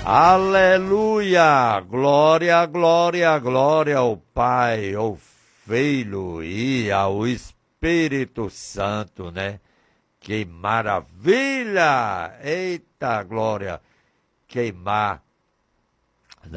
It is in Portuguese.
Aleluia! Glória, glória, glória ao Pai, ao Filho e ao Espírito Santo, né? Que maravilha! Eita glória! Queimar